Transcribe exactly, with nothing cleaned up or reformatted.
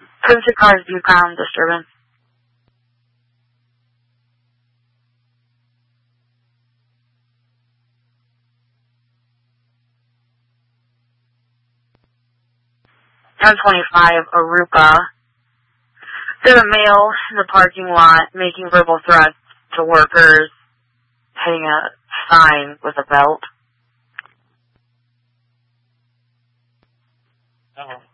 Courtesy cars, Yukon disturbance. ten twenty-five, Arupa. There's a male in the parking lot making verbal threats to workers, hitting a sign with a belt. Oh.